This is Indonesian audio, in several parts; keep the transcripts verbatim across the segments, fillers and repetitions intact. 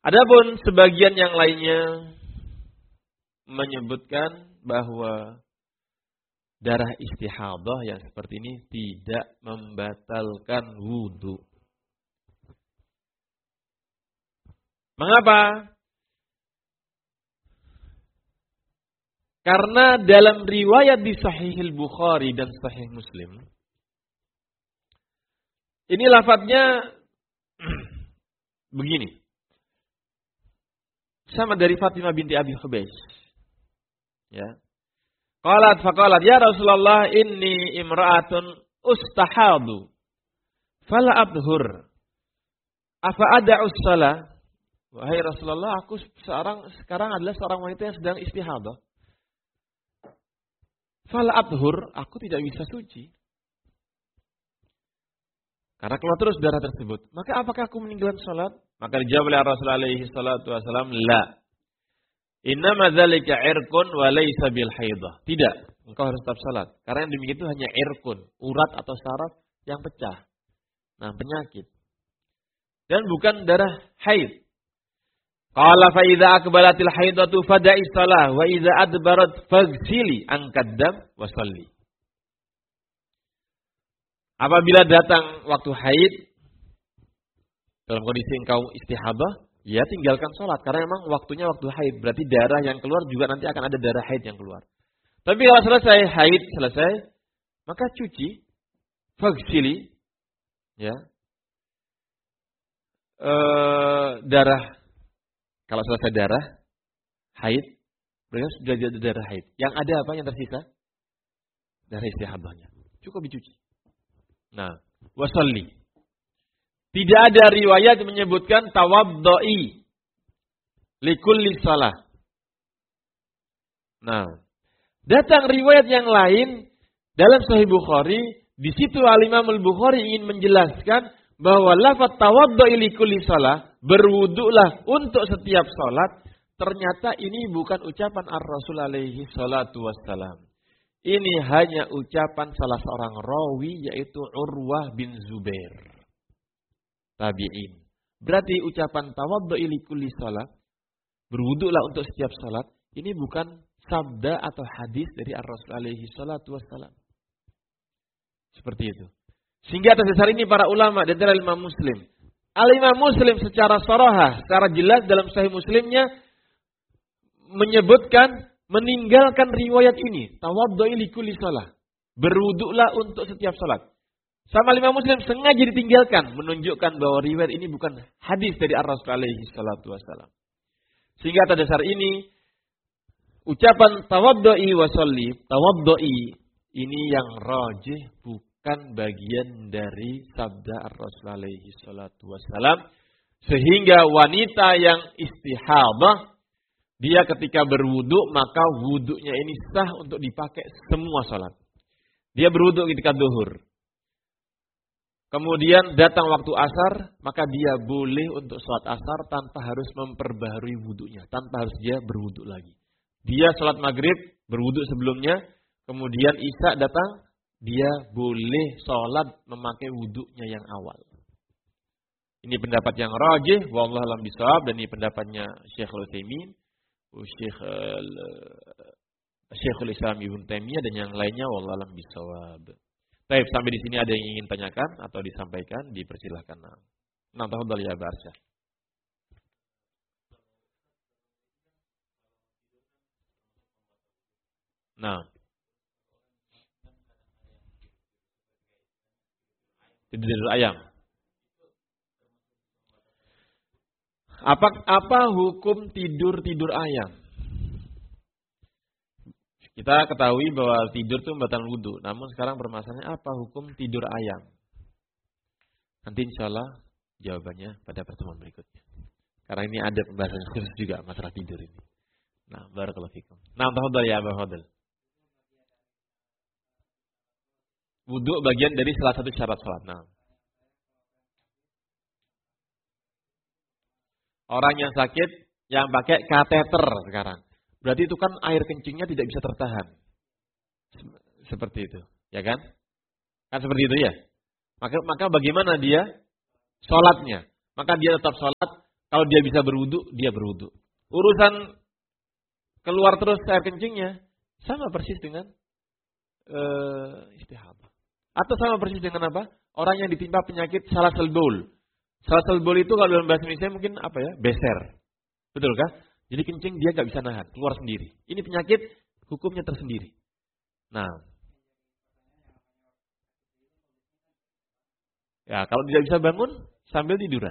Adapun sebagian yang lainnya menyebutkan bahwa darah istihadah yang seperti ini tidak membatalkan wudu. Mengapa? Karena dalam riwayat di Sahih Bukhari dan Sahih Muslim, ini lafadznya begini. Sama dari Fatimah binti Abi Hubaysh. Ya. Qalat faqalat ya Rasulullah inni imra'atun ustahadu fala abhur. Afa ada'us shalah? Wahai Rasulullah, aku seorang sekarang adalah seorang wanita yang sedang istihadah. Fala abhur, aku tidak bisa suci. Karena keluar terus darah tersebut. Maka apakah aku meninggalkan salat? Maka dijawab oleh Rasulullah alaihi salatu wasallam, la. Innama dzalika irqun wa laysa bil haidah. Tidak, engkau harus tetap salat. Karena yang demikian itu hanya irqun, urat atau saraf yang pecah. Nah, penyakit. Dan bukan darah haid. Qala fa idza aqbalatil haidatu fada'i shalah wa idza adbarat faghsili angkad dam wa shalli. Apabila datang waktu haid, dalam kondisi engkau istihadah, ya tinggalkan sholat. Karena memang waktunya waktu haid. Berarti darah yang keluar juga nanti akan ada darah haid yang keluar. Tapi kalau selesai haid, selesai, maka cuci, faghsili, ya, e, darah. Kalau selesai darah, haid, berarti sudah ada darah haid. Yang ada apa yang tersisa? Darah istihadahnya. Cukup dicuci. Nah, wasalli. Tidak ada riwayat menyebutkan tawaddo'i likulli salah. Nah, datang riwayat yang lain dalam Sahih Bukhari. Di situ Al-Imam Al-Bukhari ingin menjelaskan bahwa lafaz tawaddo'i likulli salah, berwuduklah untuk setiap salat. Ternyata ini bukan ucapan Ar-Rasul alaihi salatu wassalam. Ini hanya ucapan salah seorang rawi yaitu Urwah bin Zubair. Tabi'in. Berarti ucapan tawaddu'i likulli salat, berwuduklah untuk setiap salat, ini bukan sabda atau hadis dari Ar-Rasul alaihi salatu wassalam. Seperti itu. Sehingga atas dasar ini para ulama dan dari Imam Muslim. Al-Imam Muslim secara sarahah, secara jelas dalam Sahih Muslimnya menyebutkan meninggalkan riwayat ini, tawaddu'i likulli salat, berwuduklah untuk setiap salat. Sama Imam Muslim sengaja ditinggalkan, menunjukkan bahwa riwayat ini bukan hadis dari Ar-Rasul alaihi salatu wasallam. Sehingga atas dasar ini ucapan tawaddu'i wa sholli, tawaddu'i ini yang rajih, bukan bagian dari sabda Ar-Rasul alaihi salatu wasallam. Sehingga wanita yang istihadah, dia ketika berwudu, maka wudunya ini sah untuk dipakai semua salat. Dia berwudu ketika zuhur. Kemudian datang waktu asar, maka dia boleh untuk salat asar tanpa harus memperbaharui wudunya, tanpa harus dia berwudu lagi. Dia salat maghrib, berwudu sebelumnya, kemudian isya datang, dia boleh salat memakai wudunya yang awal. Ini pendapat yang rajih, wallahu a'lam bishawab, dan ini pendapatnya Syekhul Utsaimin, Syekh Syekhul Islam Ibnu Taimiyah dan yang lainnya, wallahu a'lam bishawab. Baik, sampai di sini ada yang ingin tanyakan atau disampaikan, dipersilahkan. Nah, tafadhal ya Barsya. Nah. Tidur ayam. Apa apa hukum tidur-tidur ayam? Kita ketahui bahwa tidur itu membatalkan wudu. Namun sekarang permasalahannya apa hukum tidur ayam? Nanti insya Allah jawabannya pada pertemuan berikutnya. Karena ini ada pembahasan khusus juga masalah tidur ini. Nah, barakallahu fikum. Nah, tafadhal ya Abu Fadl. Wudu bagian dari salah satu syarat salat. Nah. Orang yang sakit yang pakai kateter sekarang. Berarti itu kan air kencingnya tidak bisa tertahan. Seperti itu, ya kan? Kan seperti itu ya. Maka maka bagaimana dia sholatnya? Maka dia tetap sholat Kalau dia bisa berwudu, dia berwudu. Urusan keluar terus air kencingnya sama persis dengan uh, istihadah. Atau sama persis dengan apa? Orang yang ditimpa penyakit salasul baul. Salasul baul itu kalau dalam bahasa Indonesia mungkin apa ya? Beser. Betul kah? Jadi kencing dia nggak bisa nahan, keluar sendiri. Ini penyakit hukumnya tersendiri. Nah, ya kalau tidak bisa bangun sambil tiduran.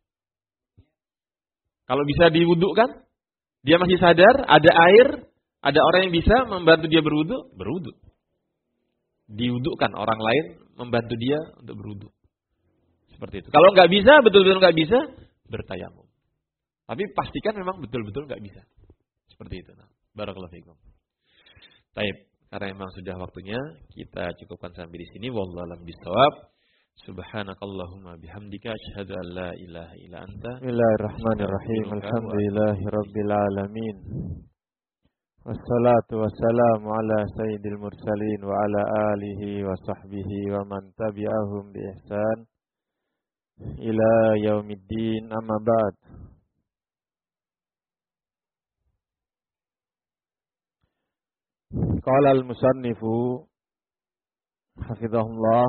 Kalau bisa diwudukkan, dia masih sadar, ada air, ada orang yang bisa membantu dia berwudu, berwudu. Diwudukkan orang lain membantu dia untuk berwudu. Seperti itu. Kalau nggak bisa, betul-betul nggak bisa, bertayamum. Tapi pastikan memang betul-betul nggak bisa. Seperti itu. Nah, barakallahu fikum. Baik, karena memang sudah waktunya, kita cukupkan sampai di sini. Wallahu a'lam bishawab. Subhanakallahumma bihamdika asyhadu an la ilaha illa anta. Bismillahirrahmanirrahim. Alhamdulillahirabbil alamin. Wassalatu wassalamu ala sayyidil mursalin wa ala alihi wa sahbihi wa man tabi'ahum bi ihsan ila yaumiddin. Amma ba'd. Qala al-musannifu hafizahullah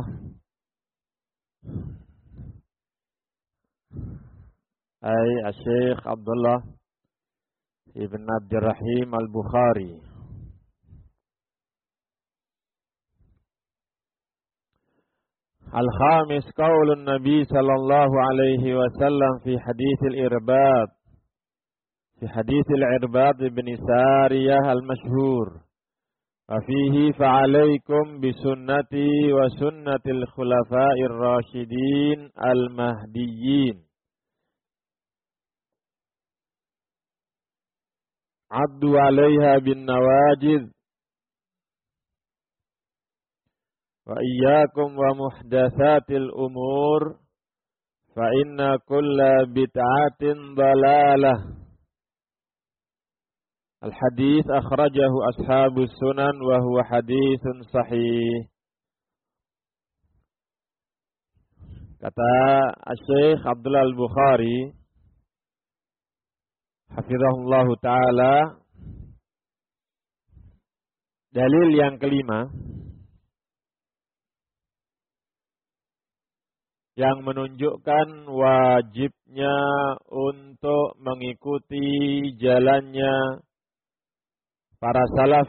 ay Syekh Abdullah Ibn Abdurrahim Al-Bukhari Al-khamis qaulun Nabi sallallahu alaihi wasallam fi haditsil irbad fi haditsil irbad ibn Sariyah al-masyhur Afihi fa'alaikum bisunnati wa sunnatil khulafa'ir rasyidin al-mahdiyyin. Addu 'alaiha bin nawajid. Wa iyyakum wa muhdatsatil umur fa inna kulla bid'atin dhalalah. Al-hadits akhrajahu ashabus sunan wa huwa haditsun sahih. Kata Syekh Abdullah Al-Bukhari hafizahullahu taala, dalil yang kelima yang menunjukkan wajibnya untuk mengikuti jalannya para salaf,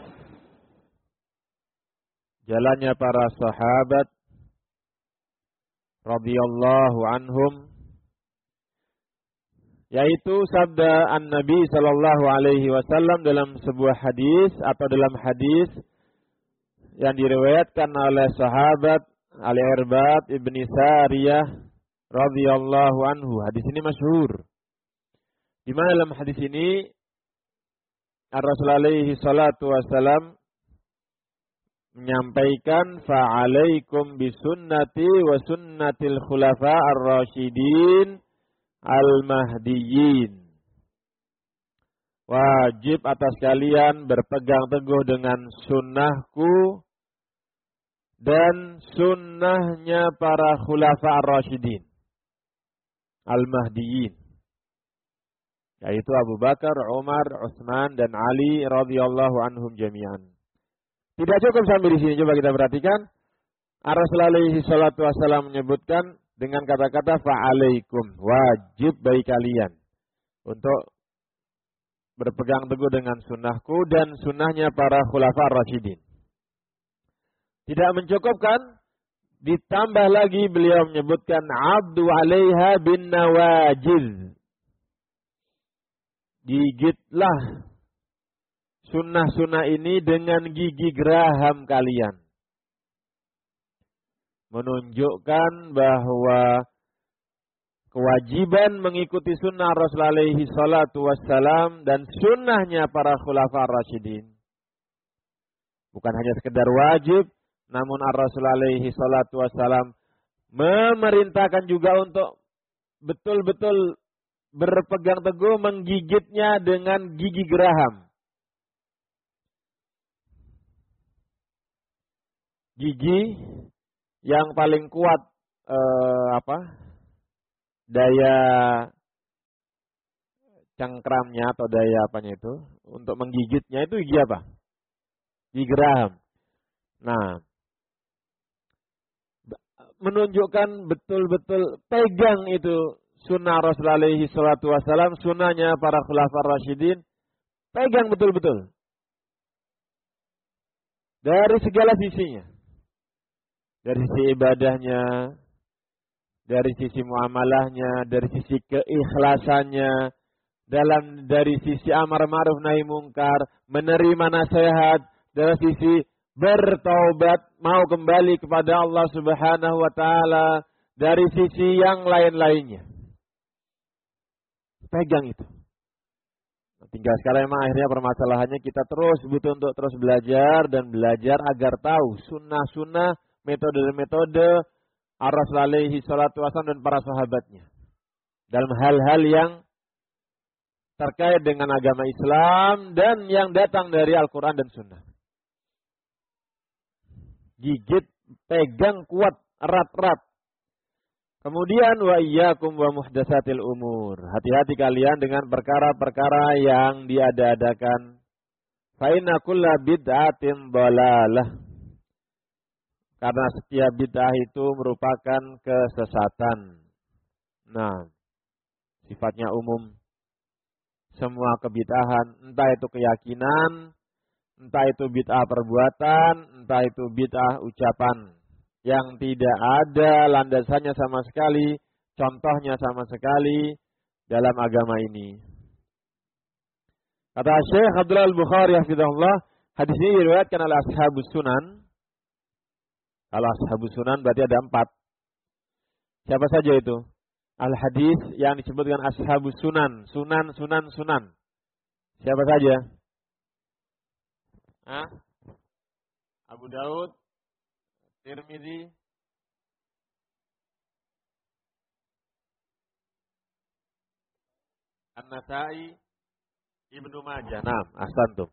jalannya para sahabat radhiyallahu anhum, yaitu sabda An-Nabi sallallahu alaihi wasallam dalam sebuah hadis atau dalam hadis yang diriwayatkan oleh sahabat Al-Irbad ibni Sariyah radhiyallahu anhu. Hadis ini masyhur. Di mana dalam hadis ini Ar-Rasul alaihi salatu wassalam menyampaikan fa'alaikum bisunnati wa sunnatil khulafa ar-rasyidin al-mahdiyyin. Wajib atas kalian berpegang teguh dengan sunnahku dan sunnahnya para khulafa ar-rasyidin al-mahdiyyin, yaitu Abu Bakar, Umar, Utsman dan Ali radhiyallahu anhum jami'an. Tidak cukup sampai di sini, coba kita perhatikan. Ar-Rasul alaihi salatu wasallam menyebutkan dengan kata-kata fa'alaikum, wajib bagi kalian untuk berpegang teguh dengan sunnahku dan sunnahnya para khulafa ar-rasyidin. Tidak mencukupkan, ditambah lagi beliau menyebutkan abdu 'alaiha bin nawajiz. Gigitlah sunnah-sunnah ini dengan gigi geraham kalian. Menunjukkan bahwa kewajiban mengikuti sunnah Rasul alaihi salatu wassalam dan sunnahnya para khulafa ar-rasyidin bukan hanya sekedar wajib, namun Ar-Rasul alaihi salatu wassalam memerintahkan juga untuk betul-betul berpegang teguh menggigitnya dengan gigi geraham. Gigi yang paling kuat eh, apa? Daya cengkramnya atau daya apanya itu, untuk menggigitnya itu gigi apa? Gigi geraham. Nah, menunjukkan betul-betul pegang itu sunnah Rasulullah alaihi salatu wasalam, sunnahnya para khulafaur rasyidin, pegang betul-betul. Dari segala sisinya. Dari sisi ibadahnya, dari sisi muamalahnya, dari sisi keikhlasannya, dalam dari sisi amar ma'ruf nahi mungkar, menerima nasihat, dari sisi bertaubat, mau kembali kepada Allah Subhanahu wa taala, dari sisi yang lain-lainnya. Pegang itu. Tinggal sekarang memang akhirnya permasalahannya kita terus butuh untuk terus belajar dan belajar agar tahu sunnah-sunnah, metode-metode Ar-Rasul alaihi salatu wasallam dan para sahabatnya. Dalam hal-hal yang terkait dengan agama Islam dan yang datang dari Al-Quran dan Sunnah. Gigit, pegang kuat, erat-erat. Kemudian wa iyyakum wa muhdatsatil umur. Hati-hati kalian dengan perkara-perkara yang diada-adakan. Fa inna kulla bid'atin dhalalah. Karena setiap bid'ah itu merupakan kesesatan. Nah, sifatnya umum. Semua kebid'ahan, entah itu keyakinan, entah itu bid'ah perbuatan, entah itu bid'ah ucapan, yang tidak ada landasannya sama sekali, contohnya sama sekali dalam agama ini. Kata Syekh Abdullah Al-Bukhari hafizahullah, hadis ini diriwayatkan oleh Ashabus Sunan. Kalau Ashabus Sunan berarti ada empat. Siapa saja itu? Al-hadis yang disebut dengan Ashabus Sunan, Sunan, Sunan, Sunan. Siapa saja? Hah? Abu Daud, Tirmidzi, An-Nasa'i, Ibnu Majah. Naam, ahsantum.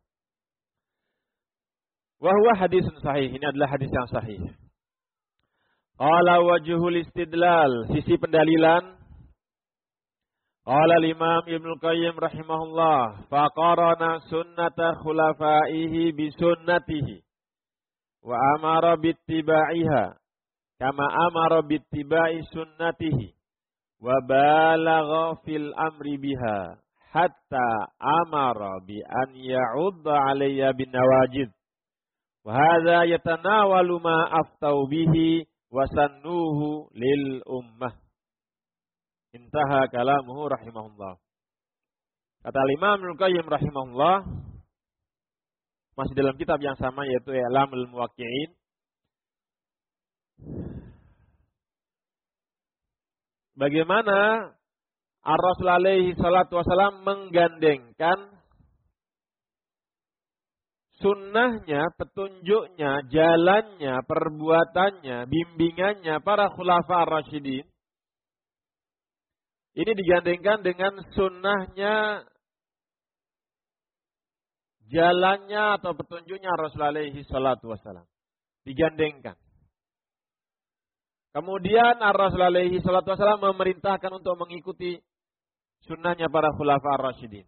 Wa huwa hadisun sahih. Ini adalah hadis yang sahih. Qala wajhul istidlal, sisi pendalilan. Qala al-Imam Ibnu Qayyim rahimahullah, faqarana sunnata khulafaihi bi sunnatihi wa amara bittiba'iha kama amara bittiba'i sunnatihi wa balagha fil amri biha hatta amara bi an ya'udda 'alayya bin nawajid wa hadza yatanawalu ma aftau bihi wasannuhu lil ummah. Intaha kalamuhu rahimahullah. Kata Imam Ibnu Qayyim rahimahullah, masih dalam kitab yang sama yaitu I'lamul Muwaqqi'in. Bagaimana Ar-Rasul alaihi salatu wasalam menggandengkan sunnahnya, petunjuknya, jalannya, perbuatannya, bimbingannya para khulafa ar-rasyidin. Ini digandengkan dengan sunnahnya, jalannya atau petunjuknya Rasulullah alaihi salatu wassalam. Digandengkan. Kemudian Rasulullah alaihi salatu wassalam memerintahkan untuk mengikuti sunnahnya para khulafa ar-rasyidin.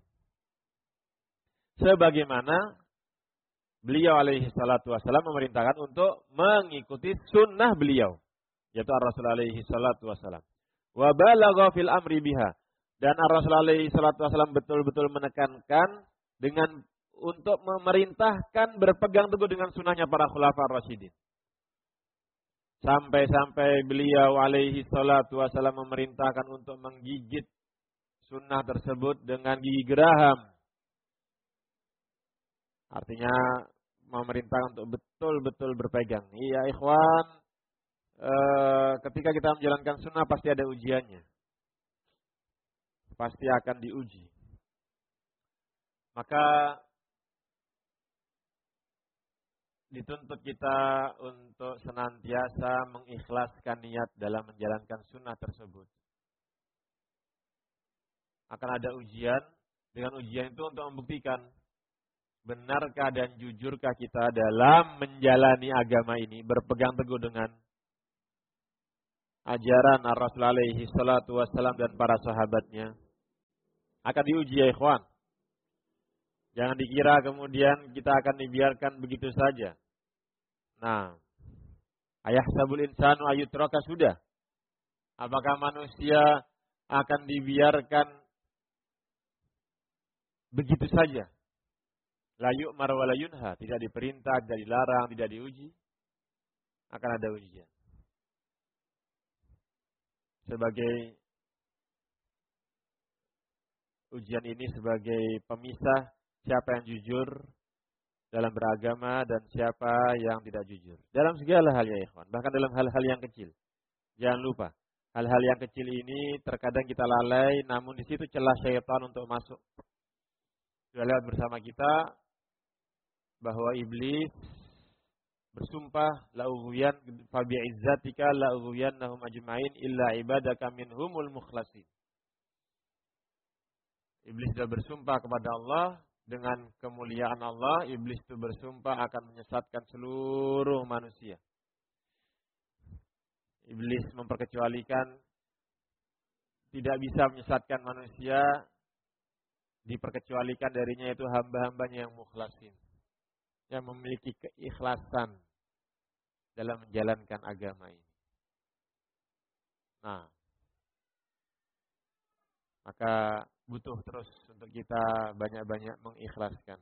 Sebagaimana beliau alaihi salatu wassalam memerintahkan untuk mengikuti sunnah beliau, yaitu Rasulullah alaihi salatu wassalam. Wa balagha fil amri biha, dan Rasulullah alaihi salatu wasallam betul-betul menekankan dengan untuk memerintahkan berpegang teguh dengan sunnahnya para khulafa ar-rasyidin. Sampai-sampai beliau alaihi salatu wasallam memerintahkan untuk menggigit sunnah tersebut dengan gigi geraham. Artinya memerintahkan untuk betul-betul berpegang. Iya ikhwan, E, ketika kita menjalankan sunnah pasti ada ujiannya. Pasti akan diuji. Maka dituntut kita untuk senantiasa mengikhlaskan niat dalam menjalankan sunnah tersebut. Akan ada ujian. Dengan ujian itu untuk membuktikan benarkah dan jujurkah kita dalam menjalani agama ini, berpegang teguh dengan ajaran Ar-Rasul alaihi salatu wassalam dan para sahabatnya. Akan diuji ya ikhwan. Jangan dikira kemudian kita akan dibiarkan begitu saja. Nah, ayahsabul insanu ayyutraka sudah. Apakah manusia akan dibiarkan begitu saja? La yu'mar wa la yunha, tidak diperintah, tidak dilarang, tidak diuji. Akan ada ujian. Sebagai ujian ini sebagai pemisah siapa yang jujur dalam beragama dan siapa yang tidak jujur. Dalam segala hal ya ikhwan, bahkan dalam hal-hal yang kecil. Jangan lupa, hal-hal yang kecil ini terkadang kita lalai, namun di situ celah syaitan untuk masuk. Sudah lewat bersama kita bahwa iblis bersumpah la ughwiyan fa bi'izzatika la ughwiyannahum ajma'in illa ibadaka minhumul mukhlasin. Iblis sudah bersumpah kepada Allah, dengan kemuliaan Allah, iblis itu bersumpah akan menyesatkan seluruh manusia. Iblis memperkecualikan tidak bisa menyesatkan manusia, diperkecualikan darinya itu hamba-hambanya yang mukhlasin, yang memiliki keikhlasan dalam menjalankan agama ini. Nah, maka butuh terus untuk kita banyak-banyak mengikhlaskan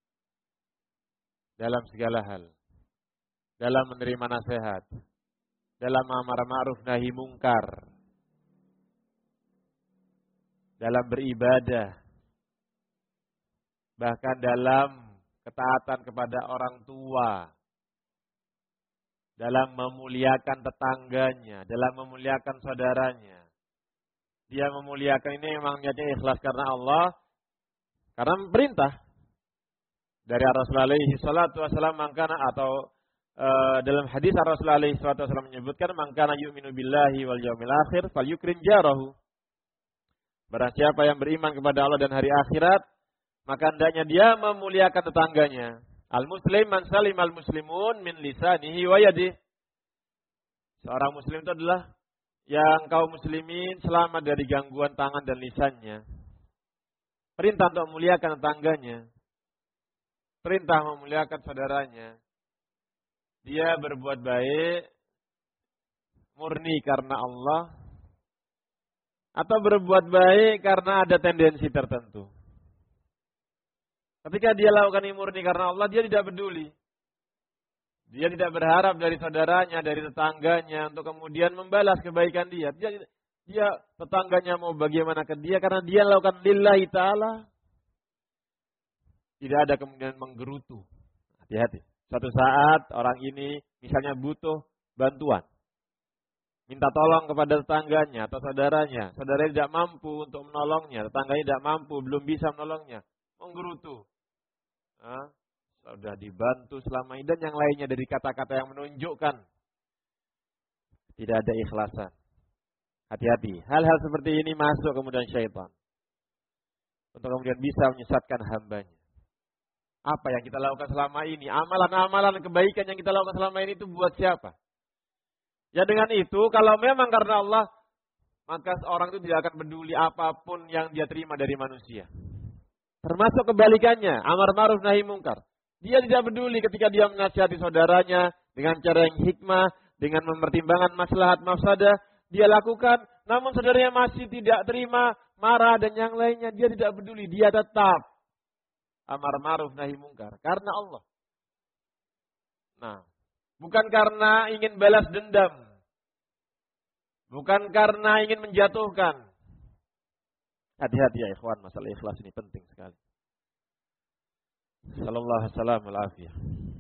dalam segala hal, dalam menerima nasihat, dalam amar ma'ruf nahi mungkar, dalam beribadah, bahkan dalam ketaatan kepada orang tua, dalam memuliakan tetangganya, dalam memuliakan saudaranya. Dia memuliakan ini memang niatnya ikhlas karena Allah, karena perintah dari Rasulullah alaihi salatu wasallam, mangkana atau uh, dalam hadis Rasulullah alaihi salatu wasallam menyebutkan mangkana yu'minu billahi wal yaumil akhir falyukrim jarahu. Barang siapa yang beriman kepada Allah dan hari akhirat, maka hendaknya dia memuliakan tetangganya. Al-muslim man salimal muslimun min lisanihi wa yadihi. Seorang muslim itu adalah yang kaum muslimin selamat dari gangguan tangan dan lisannya. Perintah untuk memuliakan tetangganya. Perintah memuliakan saudaranya. Dia berbuat baik murni karena Allah, atau berbuat baik karena ada tendensi tertentu. Ketika dia lakukan ini murni karena Allah, dia tidak peduli. Dia tidak berharap dari saudaranya, dari tetangganya untuk kemudian membalas kebaikan dia. Dia, dia tetangganya mau bagaimana ke dia karena dia lakukan lillahi ta'ala. Tidak ada kemudian menggerutu. Hati-hati. Suatu saat orang ini misalnya butuh bantuan. Minta tolong kepada tetangganya atau saudaranya. Saudaranya tidak mampu untuk menolongnya. Tetangganya tidak mampu, belum bisa menolongnya. Menggerutu. Hah? Sudah dibantu selama ini dan yang lainnya dari kata-kata yang menunjukkan tidak ada ikhlasan. Hati-hati. Hal-hal seperti ini masuk kemudian syaitan. Untuk kemudian bisa menyesatkan hambanya. Apa yang kita lakukan selama ini? Amalan-amalan kebaikan yang kita lakukan selama ini itu buat siapa? Ya dengan itu, kalau memang karena Allah, maka seorang itu tidak akan peduli apapun yang dia terima dari manusia. Termasuk kebalikannya, amar ma'ruf nahi mungkar. Dia tidak peduli ketika dia menasihati saudaranya dengan cara yang hikmah, dengan mempertimbangkan maslahat mafsadah, dia lakukan. Namun saudaranya masih tidak terima, marah dan yang lainnya, dia tidak peduli. Dia tetap amar ma'ruf nahi mungkar karena Allah. Nah, bukan karena ingin balas dendam, bukan karena ingin menjatuhkan. Hati-hati ya ikhwan, masalah ikhlas ini penting sekali. Sallallahu alaihi wasallam al-afiyah.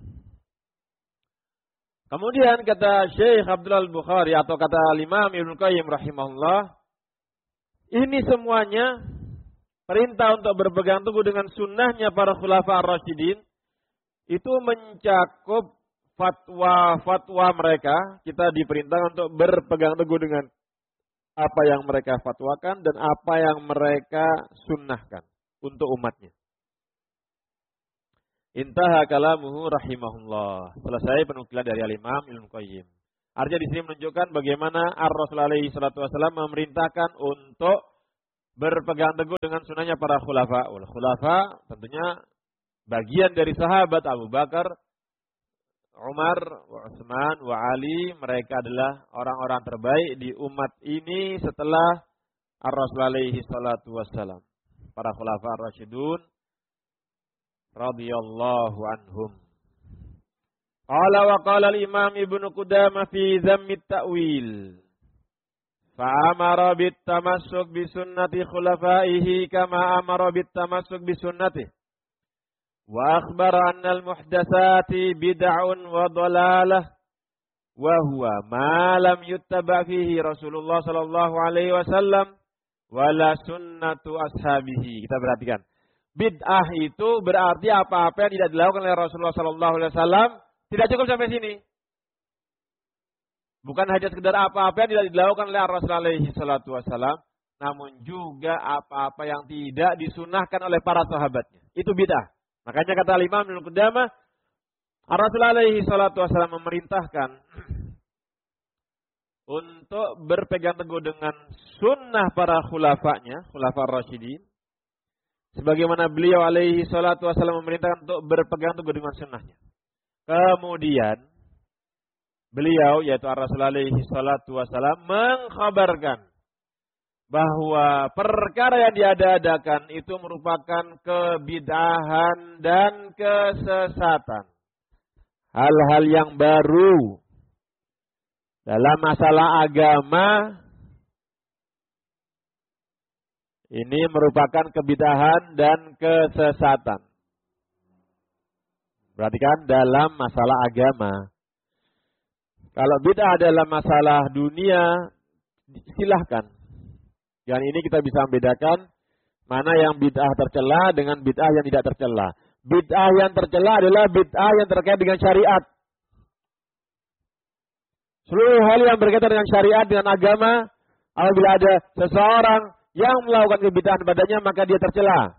Kemudian kata Syekh Abdul Al-Bukhari atau kata Imam Ibnu Qayyim rahimahullah, ini semuanya perintah untuk berpegang teguh dengan sunnahnya para khulafa ar-rasyidin itu mencakup fatwa-fatwa mereka. Kita diperintah untuk berpegang teguh dengan apa yang mereka fatwakan dan apa yang mereka sunnahkan untuk umatnya. Intaha kalamuhu rahimahullah. Selesai penukilan dari Al-Imam Ibnu Qayyim. Artinya di sini menunjukkan bagaimana Ar-Rasul alaihi salatu wasallam memerintahkan untuk berpegang teguh dengan sunnahnya para khulafa. Khulafa tentunya bagian dari sahabat Abu Bakar, Umar, Utsman, wa Ali. Mereka adalah orang-orang terbaik di umat ini setelah Ar-Rasul alaihi salatu wassalam. Para khulafa ar-rasyidun radhiyallahu anhum. Qala wa qala al-Imam Ibnu Qudamah fi Dhammi at-Ta'wil. Fa'amara bit-tamassuk bi sunnati khulafaihi kama amara bit-tamassuk bi sunnatihi. Wa akhbara anna al-muhdatsati bid'un wa dhalalah wa huwa ma lam yuttaba fihi Rasulullah sallallahu alaihi wasallam wala sunnatu ashabihi. Kita perhatikan. Bid'ah itu berarti apa-apa yang tidak dilakukan oleh Rasulullah sallallahu alaihi wasallam. Tidak cukup sampai sini. Bukan hanya sekedar apa-apa yang tidak dilakukan oleh Rasulullah alaihi salatu wasallam, namun juga apa-apa yang tidak disunahkan oleh para sahabatnya. Itu bid'ah. Makanya kata Imam Ibnu Qudamah, Rasulullah alaihi salatu wasallam memerintahkan untuk berpegang teguh dengan sunnah para khulafanya, khulafa ar-rasyidin. Sebagaimana beliau alaihi salatu wasallam memerintahkan untuk berpegang teguh dengan sunnahnya. Kemudian beliau yaitu Rasulullah alaihi salatu wasallam mengkhabarkan bahwa perkara yang diada-adakan itu merupakan kebid'ahan dan kesesatan. Hal-hal yang baru dalam masalah agama ini merupakan kebid'ahan dan kesesatan. Perhatikan dalam masalah agama. Kalau bid'ah dalam masalah dunia, silahkan. Dan ini kita bisa membedakan mana yang bid'ah tercela dengan bid'ah yang tidak tercela. Bid'ah yang tercela adalah bid'ah yang terkait dengan syariat. Seluruh hal yang berkaitan dengan syariat, dengan agama, apabila ada seseorang yang melakukan kebid'ahan padanya, maka dia tercela.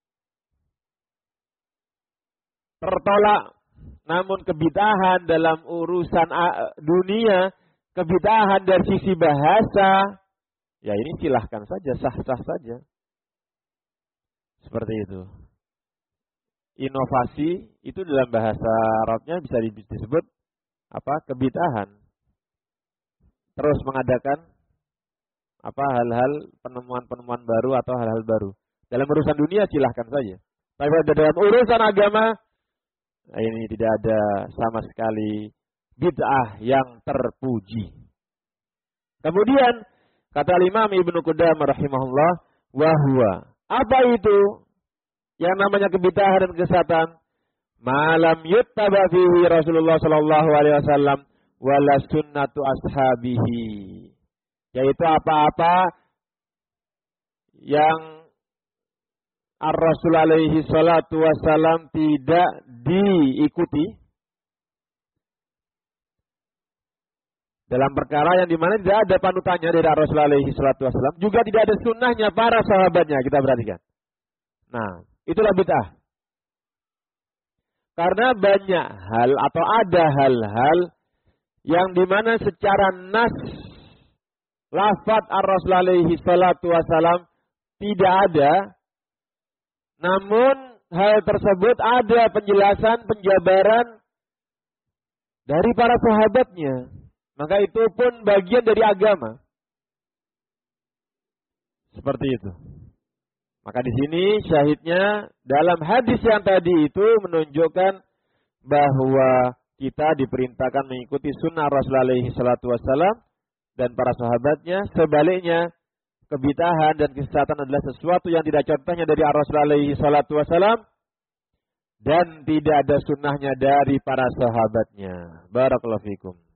Tertolak. Namun kebid'ahan dalam urusan dunia, kebid'ahan dari sisi bahasa, ya ini silahkan saja, sah-sah saja. Seperti itu. Inovasi itu dalam bahasa Arabnya bisa disebut apa? Kebid'ahan. Terus mengadakan apa hal-hal penemuan-penemuan baru atau hal-hal baru. Dalam urusan dunia silahkan saja. Tapi dalam urusan agama, ini tidak ada sama sekali bid'ah yang terpuji. Kemudian kata Imam Ibnu Qudamah rahimahullah, wahwa, apa itu yang namanya kebid'ahan dan kesesatan? Malam yuttaba fihi Rasulullah sallallahu alaihi wasallam wala sunnatu ashabihi. Yaitu apa-apa yang Ar-Rasul alaihi salatu wassalam tidak diikuti dalam perkara yang dimana tidak ada panutannya dari Ar-Rasul alaihi salatu wassalam, juga tidak ada sunnahnya para sahabatnya. Kita perhatikan. Nah, itulah bid'ah. Karena banyak hal atau ada hal-hal yang dimana secara nas lafaz Ar-Rasul alaihi salatu wassalam tidak ada, namun hal tersebut ada penjelasan, penjabaran dari para sahabatnya. Maka itu pun bagian dari agama. Seperti itu. Maka di sini syahidnya dalam hadis yang tadi itu menunjukkan bahwa kita diperintahkan mengikuti sunnah Rasulullah alaihi salatu wassalam dan para sahabatnya. Sebaliknya, kebid'ahan dan kesesatan adalah sesuatu yang tidak contohnya dari Rasulullah alaihi salatu wassalam dan tidak ada sunnahnya dari para sahabatnya. Barakallahu fikum.